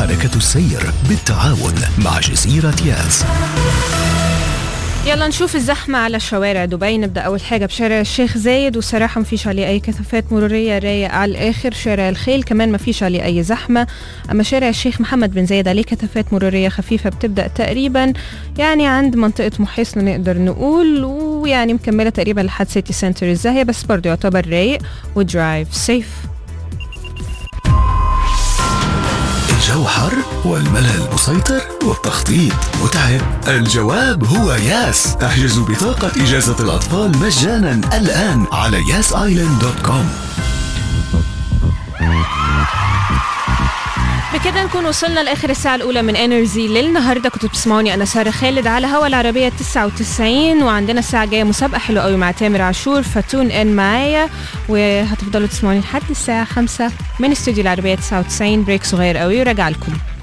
ملكة السير بالتعاون مع جزيرة ياس. يلا نشوف الزحمة على شوارع دبي. نبدأ أول حاجة بشارع الشيخ زايد، وصراحة مفيش عليه أي كثافات مرورية، رايق على الآخر. شارع الخيل كمان مفيش عليه أي زحمة. أما شارع الشيخ محمد بن زايد عليه كثافات مرورية خفيفة بتبدأ تقريبا يعني عند منطقة محيصن نقدر نقول، ويعني مكملة تقريبا لحد سيتي سنتر الزاهية، بس برضو يعتبر رايق ودرايف سيف. الجو حر والملل مسيطر والتخطيط متعب. الجواب هو ياس. احجزوا بطاقة إجازة الأطفال مجانا الآن على yasisland.com. بكده نكون وصلنا لآخر الساعة الأولى من انرجي للنهاردة. كنتوا بتسمعوني أنا سارة خالد على هوا العربية 99، وعندنا الساعة الجاية مسابقة حلوة قوي مع تامر عاشور، فتون إن معايا، وهتفضلوا تسمعوني لحد الساعة 5 من استوديو العربية 99. بريك صغير قوي وراجع لكم.